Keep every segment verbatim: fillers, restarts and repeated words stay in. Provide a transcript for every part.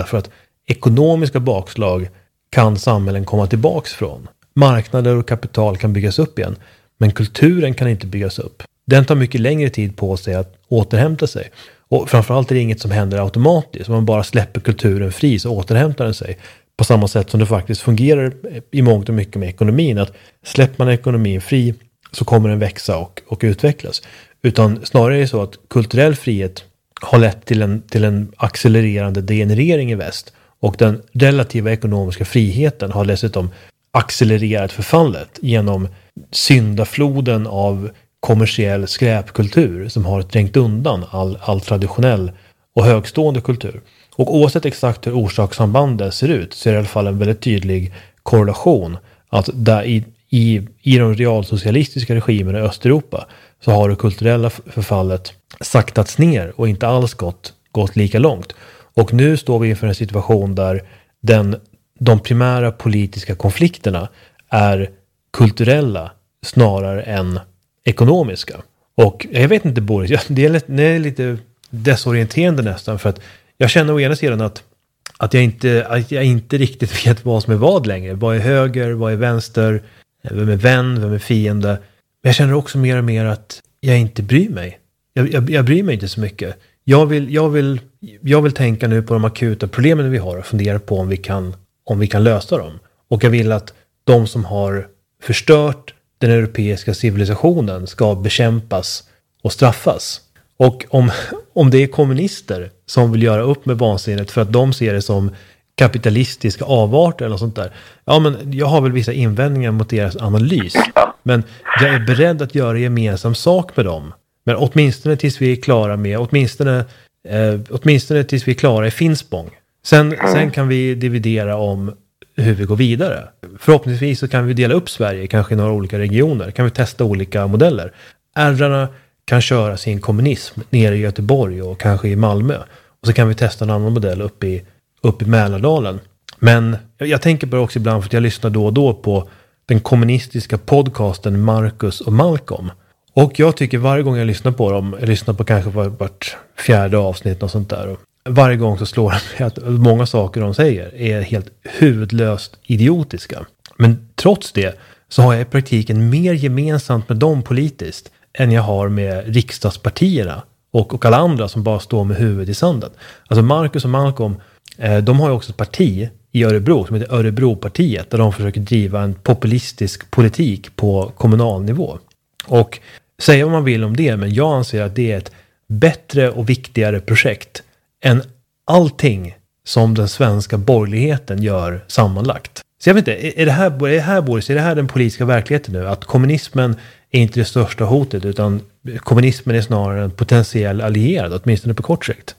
För att ekonomiska bakslag kan samhällen komma tillbaks från. Marknader och kapital kan byggas upp igen. Men kulturen kan inte byggas upp. Den tar mycket längre tid på sig att återhämta sig. Och framförallt är det inget som händer automatiskt. Om man bara släpper kulturen fri så återhämtar den sig. På samma sätt som det faktiskt fungerar i mångt och mycket med ekonomin. Att släpper man ekonomin fri så kommer den växa och, och utvecklas. Utan snarare är det så att kulturell frihet har lett till en, till en accelererande degenerering i väst. Och den relativa ekonomiska friheten har dessutom accelererat förfallet genom syndafloden av kommersiell skräpkultur som har trängt undan all, all traditionell och högstående kultur. Och oavsett exakt hur orsakssambandet ser ut så är det i alla fall en väldigt tydlig korrelation att där i, i, i de realsocialistiska regimerna i Östeuropa så har det kulturella förfallet saktats ner och inte alls gått, gått lika långt. Och nu står vi inför en situation där den, de primära politiska konflikterna är kulturella snarare än ekonomiska. Och jag vet inte, Boris, det är, det är lite desorienterande nästan, för att jag känner å ena sidan att, att, jag inte, att jag inte riktigt vet vad som är vad längre. Vad är höger, vad är vänster, vem är vän, vem är fiende. Men jag känner också mer och mer att jag inte bryr mig. Jag, jag, jag bryr mig inte så mycket. Jag vill, jag, vill, jag vill tänka nu på de akuta problemen vi har och fundera på om vi kan, om vi kan lösa dem. Och jag vill att de som har förstört den europeiska civilisationen ska bekämpas och straffas. Och om, om det är kommunister som vill göra upp med vansinnet för att de ser det som kapitalistiska avarter eller något sånt där. Ja, men jag har väl vissa invändningar mot deras analys. Men jag är beredd att göra gemensam sak med dem. Men åtminstone tills vi är klara med, åtminstone, eh, åtminstone tills vi är klara i Finspång. Sen, sen kan vi dividera om hur vi går vidare. Förhoppningsvis så kan vi dela upp Sverige kanske i några olika regioner. Kan vi testa olika modeller. Ärrarna kan köra sin kommunism nere i Göteborg och kanske i Malmö. Och så kan vi testa en annan modell uppe i, uppe i Mälardalen. Men jag, jag tänker bara också ibland, för att jag lyssnar då och då på den kommunistiska podcasten Marcus och Malcolm. Och jag tycker varje gång jag lyssnar på dem, jag lyssnar på kanske vart fjärde avsnitt och sånt där. Och varje gång så slår det mig att många saker de säger är helt huvudlöst idiotiska. Men trots det så har jag i praktiken mer gemensamt med dem politiskt än jag har med riksdagspartierna och, och alla andra som bara står med huvudet i sanden. Alltså Marcus och Malcolm, eh, de har ju också ett parti i Örebro som heter Örebropartiet, där de försöker driva en populistisk politik på kommunal nivå. Och säga vad man vill om det, men jag anser att det är ett bättre och viktigare projekt än allting som den svenska borgerligheten gör sammanlagt. Så jag vet inte, är det här, är det här, Boris, är det här den politiska verkligheten nu? Att kommunismen är inte det största hotet, utan kommunismen är snarare en potentiell allierad, åtminstone på kort sikt?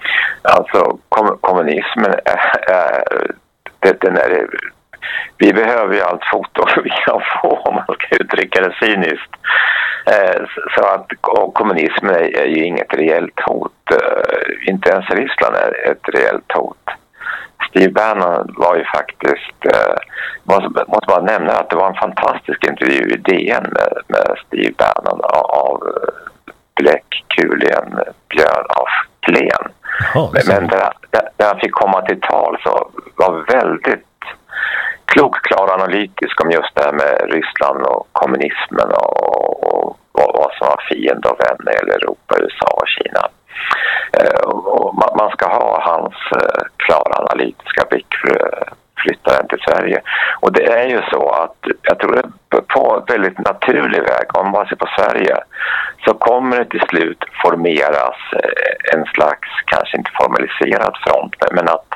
Alltså, kom, kommunismen är, är, det, den är, vi behöver ju allt foto vi kan få, om man ska uttrycka det cyniskt. Eh, så att och kommunismen är, är ju inget reellt hot. Eh, inte ens Ryssland är ett reellt hot. Steve Bannon var ju faktiskt, eh, måste, måste bara nämna att det var en fantastisk intervju i D N med, med Steve Bannon av, av Bläckkulien Björn af Kleen. Men, men där, där, där han fick komma till tal så var väldigt klok, klar, analytisk om just det här med Ryssland och kommunismen och, och, och vad som var fiende och vän eller Europa, U S A och Kina. Eh, och man, man ska ha hans eh, klara analytiska blick för att flytta den till Sverige. Och det är ju så att jag tror att på väldigt naturlig väg, om man ser på Sverige, så kommer det till slut formeras eh, en slags, kanske inte formaliserad front, men att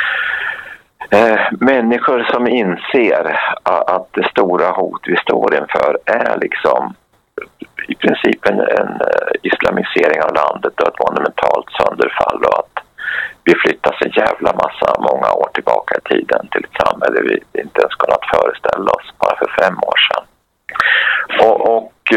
Eh, människor som inser att, att det stora hot vi står inför är liksom i princip en, en islamisering av landet och ett monumentalt sönderfall, och att vi flyttas en jävla massa många år tillbaka i tiden till ett samhälle vi inte ens kunnat föreställa oss bara för fem år sedan. Och, och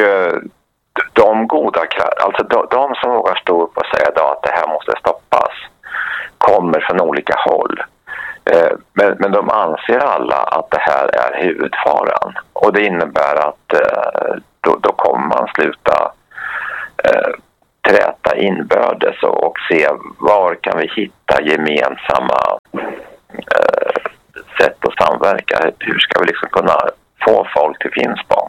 de goda, alltså de, de som vågar stå upp och säga då att det här måste stoppas kommer från olika håll. Men, men de anser alla att det här är huvudfaran. Och det innebär att då, då kommer man sluta eh, träta inbördes och, och se var kan vi hitta gemensamma eh, sätt att samverka. Hur ska vi liksom kunna få folk till Finspång?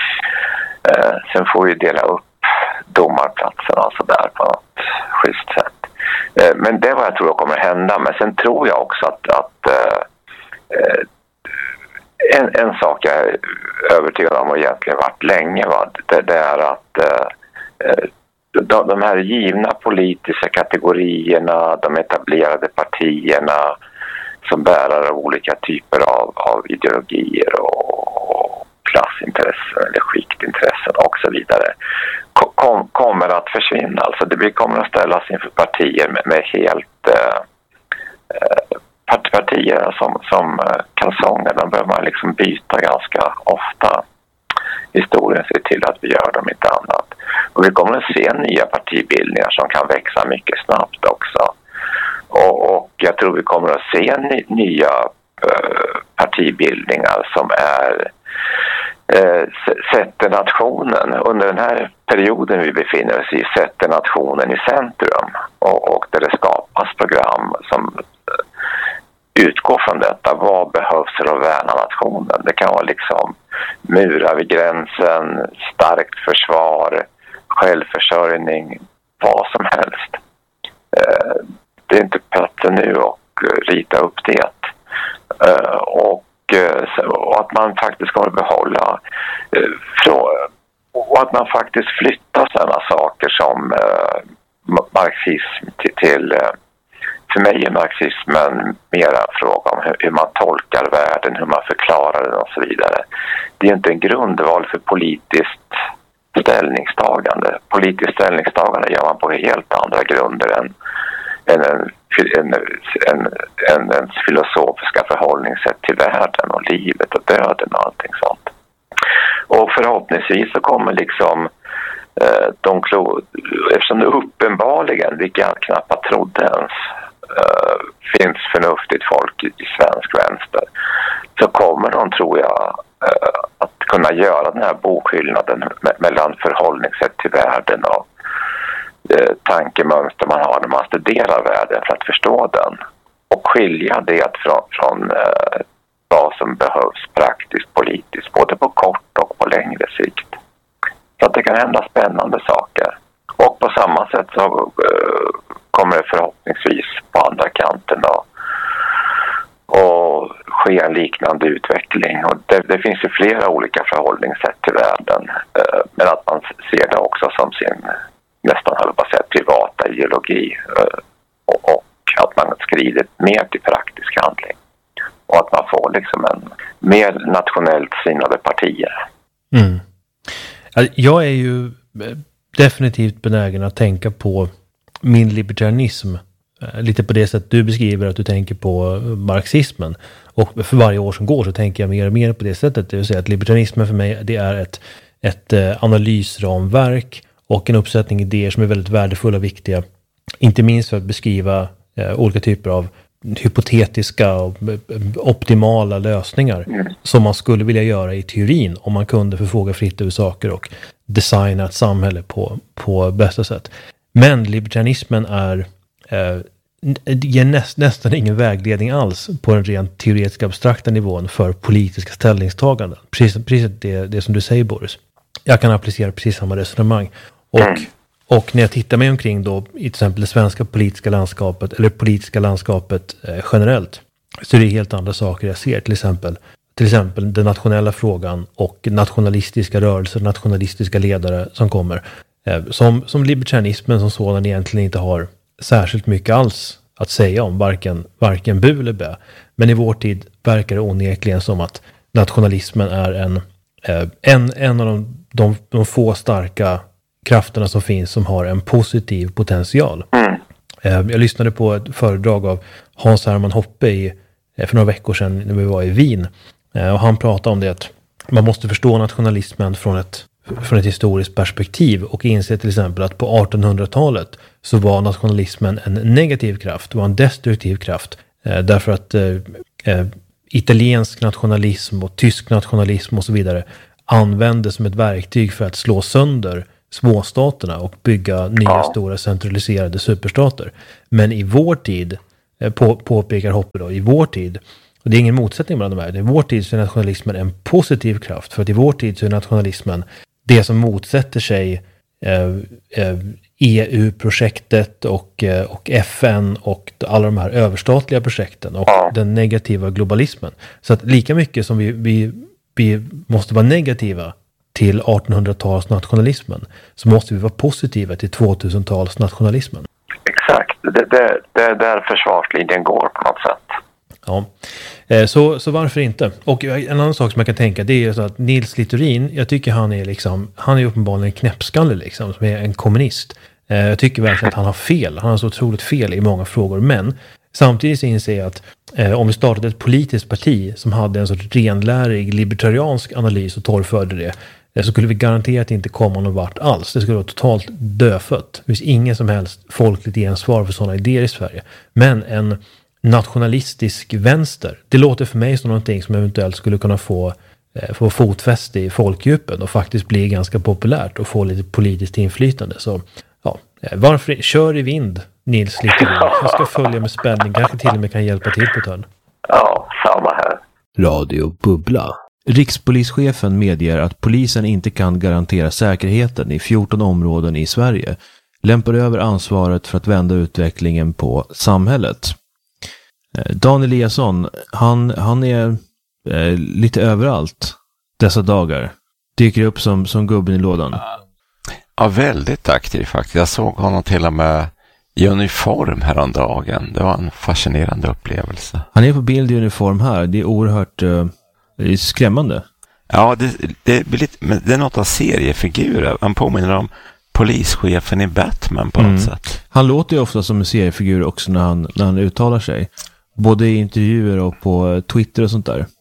Eh, sen får vi dela upp domarplatserna och så där på något schysst sätt. Eh, men det är vad jag tror kommer hända. Men sen tror jag också att, att eh, en, en sak jag är övertygad om och egentligen varit länge, va? Det, det är att eh, de, de här givna politiska kategorierna, de etablerade partierna som bärare av olika typer av, av ideologier och klassintressen eller skiktintressen och så vidare kom, kommer att försvinna. Alltså det kommer att ställas inför partier med, med helt eh, part, partier som, som kalsonger. De behöver man liksom byta ganska ofta. Historien ser till att vi gör dem, inte annat. Och vi kommer att se nya partibildningar som kan växa mycket snabbt också. Och, och jag tror vi kommer att se ny, nya uh, partibildningar som är uh, sätter nationen under den här perioden vi befinner oss i, sätter nationen i centrum och, och där det skapas program som uh, utgår från detta. Vad behövs för att värna nationen? Det kan vara liksom murar vid gränsen, starkt försvar, självförsörjning, vad som helst. Uh, Det är inte platsen nu och rita upp det. Uh, och, uh, och att man faktiskt kommer att behålla uh, frå, och att man faktiskt flyttar sådana saker som uh, marxism till, till uh, för mig är marxismen mera fråga om hur, hur man tolkar världen, hur man förklarar den och så vidare. Det är inte en grundval för politiskt ställningstagande. Politiskt ställningstagande gör man på helt andra grunder än En, en, en, en, en filosofiska förhållningssätt till världen och livet och döden och allting sånt. Och förhoppningsvis så kommer liksom eh, de klo, eftersom det uppenbarligen, vilket jag knappt trodde ens, eh, finns förnuftigt folk i, i svensk vänster, så kommer de, tror jag, eh, att kunna göra den här boskillnaden me- mellan förhållningssätt till världen och tankemönster man har när man studerar världen för att förstå den och skilja det från, från eh, vad som behövs praktiskt politiskt både på kort och på längre sikt, så att det kan hända spännande saker. Och på samma sätt så eh, kommer det förhoppningsvis på andra kanten och, och ske en liknande utveckling. Och det, det finns ju flera olika förhållningssätt till världen, eh, men att man ser det också som sin nästan höll på att säga privata ideologi och, och att man skrider mer till praktisk handling och att man får liksom en mer nationellt sinnade partier. Mm. Jag är ju definitivt benägen att tänka på min libertarianism lite på det sätt du beskriver att du tänker på marxismen, och för varje år som går så tänker jag mer och mer på det sättet, det vill säga att libertarianismen för mig det är ett, ett analysramverk och en uppsättning idéer som är väldigt värdefulla och viktiga. Inte minst för att beskriva eh, olika typer av hypotetiska och optimala lösningar mm. som man skulle vilja göra i teorin om man kunde förfoga fritt över saker och designa ett samhälle på, på bästa sätt. Men libertarianismen är eh, ger näst, nästan ingen vägledning alls på den rent teoretiska abstrakta nivån för politiska ställningstaganden. Precis, precis det, det som du säger, Boris. Jag kan applicera precis samma resonemang. Och, mm. och när jag tittar mig omkring då i till exempel det svenska politiska landskapet eller politiska landskapet eh, generellt, så är det helt andra saker jag ser. Till exempel, till exempel den nationella frågan och nationalistiska rörelser, nationalistiska ledare som kommer. Eh, som, som libertarianismen som sådan egentligen inte har särskilt mycket alls att säga om, varken, varken bu eller bä. Men i vår tid verkar det onekligen som att nationalismen är en, eh, en, en av de, de, de få starka krafterna som finns som har en positiv potential. Mm. Jag lyssnade på ett föredrag av Hans Hermann Hoppe i, för några veckor sedan när vi var i Wien. Och han pratade om det att man måste förstå nationalismen från ett, från ett historiskt perspektiv och inse till exempel att på artonhundratalet så var nationalismen en negativ kraft, det var en destruktiv kraft. Därför att eh, italiensk nationalism och tysk nationalism och så vidare användes som ett verktyg för att slå sönder småstaterna och bygga nya ja. stora centraliserade superstater. Men i vår tid, på, påpekar Hoppe då, i vår tid, och det är ingen motsättning mellan de här, i vår tid så är nationalismen en positiv kraft, för att i vår tid så är nationalismen det som motsätter sig eh, eh, E U-projektet och, eh, och F N och alla de här överstatliga projekten och ja. den negativa globalismen. Så att lika mycket som vi, vi, vi måste vara negativa till artonhundratals-nationalismen så måste vi vara positiva till tvåtusentals-nationalismen. Exakt, det, det, det är där försvarslinjen går på något sätt. Ja, så, så varför inte? Och en annan sak som jag kan tänka, det är så att Nils Littorin, jag tycker han är liksom, han är uppenbarligen en knäppskalle liksom, som är en kommunist. Jag tycker verkligen att han har fel, han har så otroligt fel i många frågor, men samtidigt så inser jag att eh, om vi startade ett politiskt parti som hade en sorts renlärig libertariansk analys och torrförde det, eh, så skulle vi garanterat inte komma någon vart alls. Det skulle vara totalt dödfött. Det finns ingen som helst folkligt gensvar för sådana idéer i Sverige. Men en nationalistisk vänster, det låter för mig som någonting som eventuellt skulle kunna få, eh, få fotfäste i folkdjupen och faktiskt bli ganska populärt och få lite politiskt inflytande. Så ja, varför kör i vind, Nils Littorin? Jag ska följa med spänning, kanske till och med kan hjälpa till på ett hörn. Ja, samma här. Radio Bubbla. Rikspolischefen medger att polisen inte kan garantera säkerheten i fjorton områden i Sverige. Lämpar över ansvaret för att vända utvecklingen på samhället. Dan Eliasson, han, han är eh, lite överallt dessa dagar. Dyker upp som, som gubben i lådan. Ja, väldigt aktiv faktiskt. Jag såg honom till och med i uniform häromdagen. Det var en fascinerande upplevelse. Han är på bild i uniform här. Det är oerhört uh, det är skrämmande. Ja, det, det, blir lite, men det är något av seriefigurer. Han påminner om polischefen i Batman på något mm. sätt. Han låter ju ofta som en seriefigur också när han, när han uttalar sig. Både i intervjuer och på Twitter och sånt där.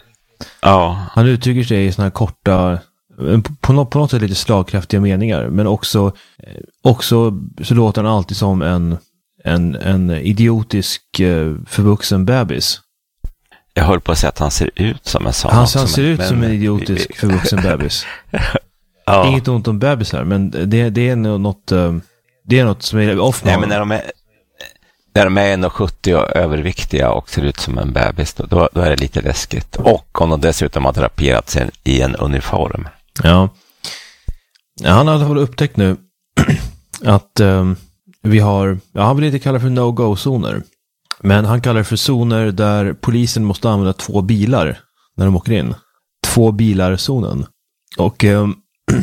Ja. Han uttrycker sig i såna här korta, på något, på något sätt lite slagkraftiga meningar. Men också, också så låter han alltid som en, en, en idiotisk förvuxen bebis. Jag höll på att säga att han ser ut som en sån. Han, han ser ut men, som en idiotisk vi, förvuxen bebis. Ja. Inget ont om bebisar, men det, det är något det är något som är off. Nej, men när de är när de är en komma sjuttio och överviktiga och ser ut som en bebis, då, då är det lite läskigt. Och om de dessutom har draperat sig i en uniform. Ja. ja han har i alla fall upptäckt nu att um, vi har, ja, han vill inte kalla det för no-go-zoner. Men han kallar det för zoner där polisen måste använda två bilar när de åker in. Två bilar-zonen. Och um,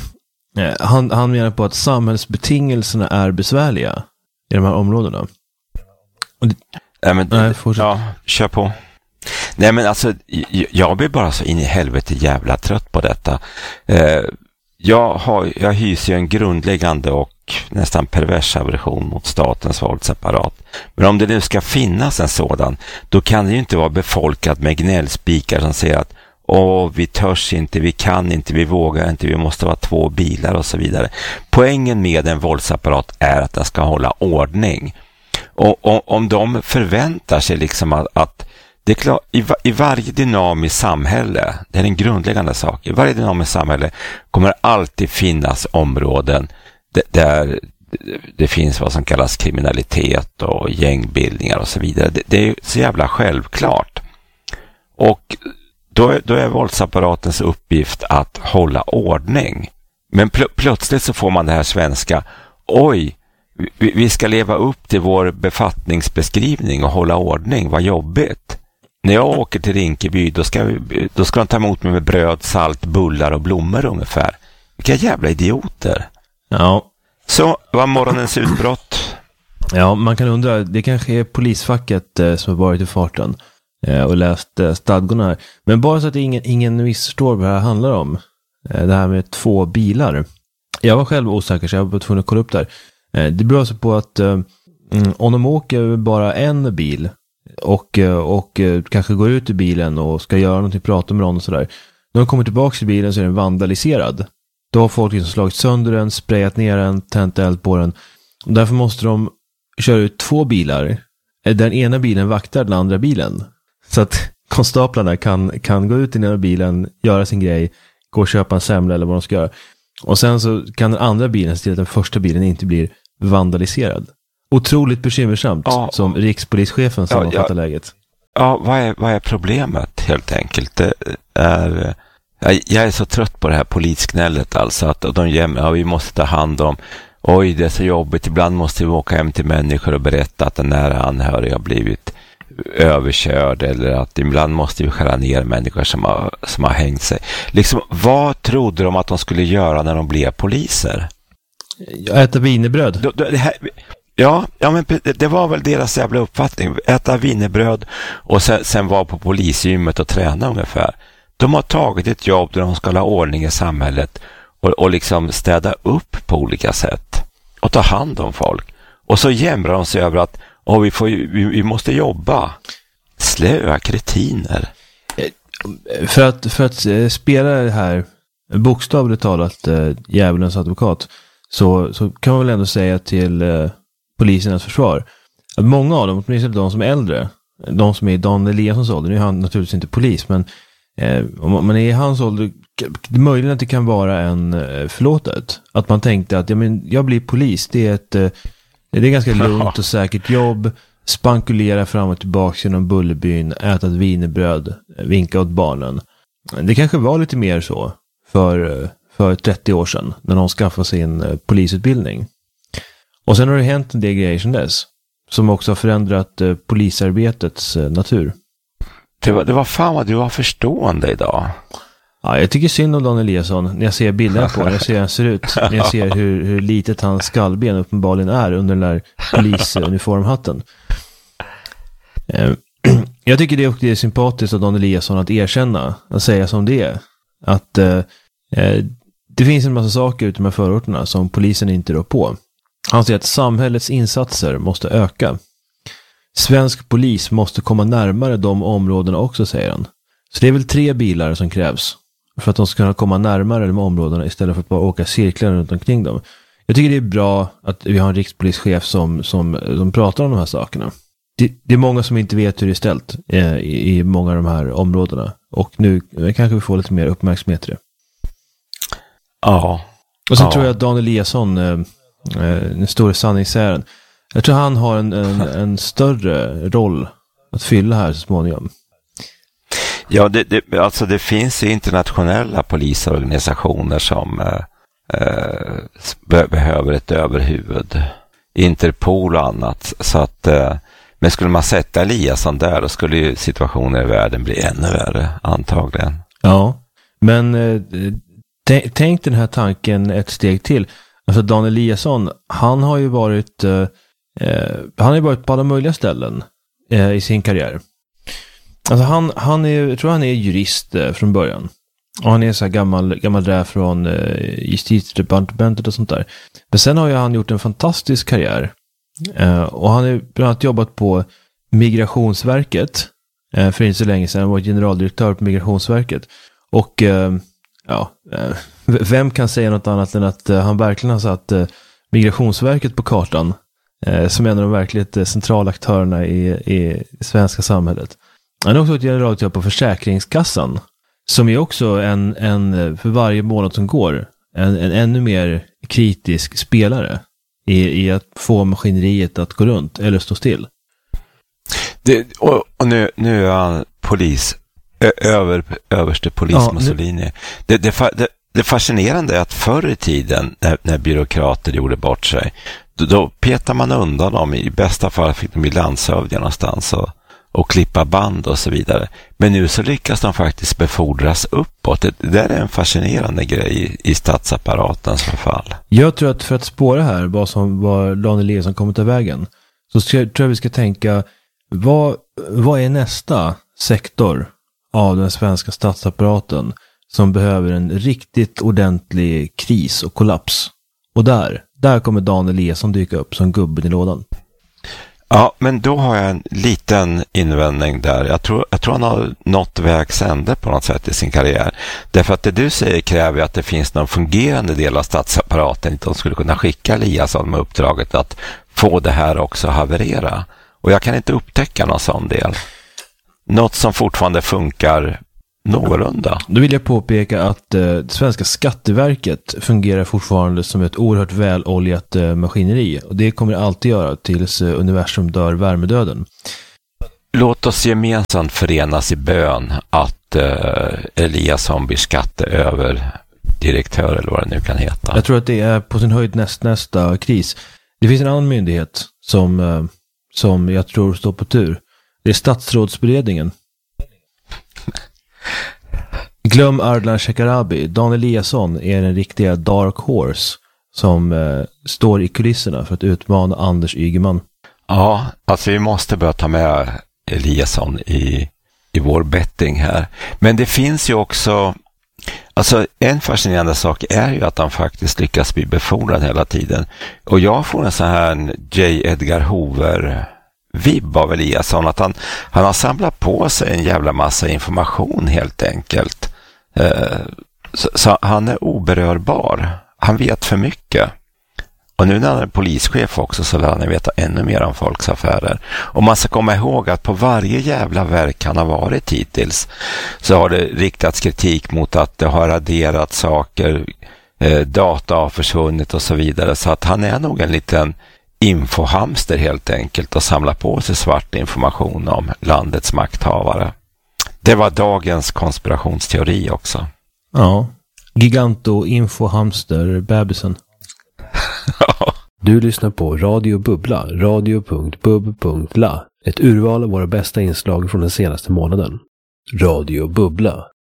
han, han menar på att samhällsbetingelserna är besvärliga i de här områdena. Det, nej, men, nej, ja, kör på. Nej, men alltså, jag, jag blir bara så in i helvete jävla trött på detta. Eh, jag, har, jag hyser en grundläggande och nästan pervers aversion mot statens våldsapparat. Men om det nu ska finnas en sådan, då kan det ju inte vara befolkat med gnällspikar som säger att åh, vi törs inte, vi kan inte, vi vågar inte, vi måste vara två bilar och så vidare. Poängen med en våldsapparat är att den ska hålla ordning. Och, och om de förväntar sig liksom att, att det är klart, i, i varje dynamiskt samhälle, det är en grundläggande sak, i varje dynamiskt samhälle kommer alltid finnas områden där, där det finns vad som kallas kriminalitet och gängbildningar och så vidare. Det, det är så jävla självklart. Och då är, då är våldsapparatens uppgift att hålla ordning. Men pl- plötsligt så får man det här svenska, oj, vi, vi ska leva upp till vår befattningsbeskrivning och hålla ordning, vad jobbigt. När jag åker till Rinkeby, då ska, vi, då ska de ta emot mig med bröd, salt, bullar och blommor ungefär. Vilka jävla idioter. Ja. Så var morgonens utbrott. Ja, man kan undra, det kanske är polisfacket eh, som har varit i farten eh, och läst eh, stadgorna här. Men bara så att ingen, ingen missförstår vad det här handlar om. Eh, det här med två bilar. Jag var själv osäker så jag var tvungen att kolla upp där. Eh, det beror sig på att eh, om de åker bara en bil och, och kanske går ut i bilen och ska göra någonting, prata med någon och sådär. När de kommer tillbaka till bilen så är den vandaliserad. Då har folk liksom slagit sönder den, sprayat ner den, tänt eld på den. Och därför måste de köra ut två bilar. Den ena bilen vaktar den andra bilen. Så att konstaplarna kan, kan gå ut i den ena bilen, göra sin grej, gå och köpa en semla eller vad de ska göra. Och sen så kan den andra bilen se till att den första bilen inte bblir vandaliserad. Otroligt bekymmersamt, ja, som rikspolischefen sammanfattar ja, ja, läget. Ja, vad är, vad är problemet helt enkelt? Det är, jag är så trött på det här polisknället alltså, att de jämmer, ja, vi måste ta hand om, oj det är så jobbigt, ibland måste vi åka hem till människor och berätta att den nära anhöriga har blivit överkörd, eller att ibland måste vi skära ner människor som har, som har hängt sig. Liksom, vad trodde de att de skulle göra när de blev poliser? Äta wienerbröd. Då, då, det här, ja, ja, men det var väl deras jävla uppfattning. Äta wienerbröd och sen, sen vara på polisgymmet och träna ungefär. De har tagit ett jobb där de ska ha ordning i samhället och, och liksom städa upp på olika sätt och ta hand om folk. Och så jämrar de sig över att och vi, får, vi, vi måste jobba. Slöa kretiner. För att, för att spela det här bokstavligt talat äh, djävulens advokat, så, så kan man väl ändå säga till äh, polisernas försvar att många av dem, åtminstone de som är äldre, de som är i Dan Eliassons ålder, nu är han naturligtvis inte polis, men eh, om man är i hans ålder, möjligen att det kan vara en eh, förlåtet. Att man tänkte att ja, men jag blir polis, det är ett eh, det är ganska lugnt och säkert jobb, spankulera fram och tillbaka genom Bullerbyn, äta ett wienerbröd, vinka åt barnen. Det kanske var lite mer så för, för trettio år sedan när de skaffade sin polisutbildning. Och sen har det hänt en del grejer sedan dess som också har förändrat eh, polisarbetets eh, natur. Det var, det var fan vad du var förstående idag. Ja, jag tycker synd om Dan Eliasson när jag ser bilder på när jag ser hur han ser ut. När jag ser hur, hur litet hans skallben uppenbarligen är under den där polisuniformhatten. Eh, jag tycker det är, det är sympatiskt av Dan Eliasson att erkänna, att säga som det är. Att eh, det finns en massa saker ute med förorterna som polisen inte rör på. Han säger att samhällets insatser måste öka. Svensk polis måste komma närmare de områdena också, säger han. Så det är väl tre bilar som krävs för att de ska kunna komma närmare de områdena istället för att bara åka cirklar runt omkring dem. Jag tycker det är bra att vi har en rikspolischef som, som, som pratar om de här sakerna. Det, det är många som inte vet hur det är ställt eh, i, i många av de här områdena. Och nu kanske vi får lite mer uppmärksamhet till det. Ja. Och sen ja. tror jag att Dan Eliasson, eh, den stora sanningsären, jag tror han har en, en, en större roll att fylla här så småningom. Ja, det, det, alltså det finns internationella polisorganisationer som eh, be, behöver ett överhuvud. Interpol och annat. Så att, eh, men skulle man sätta Eliasson där, då skulle ju situationen i världen bli ännu värre, antagligen. Ja, men eh, t- tänk den här tanken ett steg till. Alltså Dan Eliasson, han har ju varit eh, han har ju varit på alla möjliga ställen eh, i sin karriär. Alltså han, han är, jag tror han är jurist eh, från början. Och han är så här gammal, gammal där från eh, justitiedepartementet och sånt där. Men sen har ju han gjort en fantastisk karriär. Eh, och han har bland annat jobbat på Migrationsverket. Eh, för inte så länge sedan. Han var generaldirektör på Migrationsverket. Och eh, ja, eh, vem kan säga något annat än att eh, han verkligen har satt eh, Migrationsverket på kartan. Eh, som en av de verkligt eh, centrala aktörerna i, i svenska samhället. Han har också ett generaldirektör på Försäkringskassan, som är också en, en för varje månad som går, en, en ännu mer kritisk spelare i, i att få maskineriet att gå runt eller stå still. Det, och och nu, nu är han polis, ö, över, överste polis ja, Mussolini. Nu... Det, det, det, det fascinerande är att förr i tiden, när, när byråkrater gjorde bort sig, då, då petar man undan dem. I bästa fall fick de i landshövdingar någonstans och och klippa band och så vidare. Men nu så lyckas de faktiskt befordras uppåt. Det, det är en fascinerande grej i, i statsapparatens förfall. Jag tror att för att spåra här vad som var Dan Eliasson kommit till vägen, så ska, tror jag vi ska tänka vad, vad är nästa sektor av den svenska statsapparaten som behöver en riktigt ordentlig kris och kollaps. Och där, där kommer Dan Eliasson dyka upp som gubben i lådan. Ja, men då har jag en liten invändning där. Jag tror, jag tror han har nått vägs ände på något sätt i sin karriär. Därför att det du säger kräver att det finns någon fungerande del av statsapparaten. De skulle kunna skicka Eliasson med uppdraget att få det här också haverera. Och jag kan inte upptäcka någon sån del. Något som fortfarande funkar någorlunda. Då vill jag påpeka att eh, svenska Skatteverket fungerar fortfarande som ett oerhört väloljat eh, maskineri. Och det kommer det alltid göra tills eh, universum dör värmedöden. Låt oss gemensamt förenas i bön att eh, Eliasson blir skatteöverdirektör eller vad det nu kan heta. Jag tror att det är på sin höjd näst, nästa kris. Det finns en annan myndighet som, eh, som jag tror står på tur. Det är statsrådsberedningen. Glöm Ardalan Shekarabi. Dan Eliasson är den riktiga dark horse som eh, står i kulisserna för att utmana Anders Ygeman. Ja, alltså vi måste börja ta med Eliasson i, i vår betting här. Men det finns ju också, alltså en fascinerande sak är ju att han faktiskt lyckas bli befordrad hela tiden. Och jag får en sån här J. Edgar Hoover vibb av Eliasson, att han, han har samlat på sig en jävla massa information helt enkelt. Eh, så, så han är oberörbar. Han vet för mycket. Och nu när han är polischef också så lär han veta ännu mer om folks affärer. Och man ska komma ihåg att på varje jävla verk han har varit hittills så har det riktats kritik mot att det har raderat saker, eh, data har försvunnit och så vidare. Så att han är nog en liten infohamster helt enkelt och samlar på sig svart information om landets makthavare. Det var dagens konspirationsteori också. Ja, giganto infohamster bebisen. Du lyssnar på Radio Bubbla, radio punkt bub punkt la. Ett urval av våra bästa inslag från den senaste månaden. Radio Bubbla.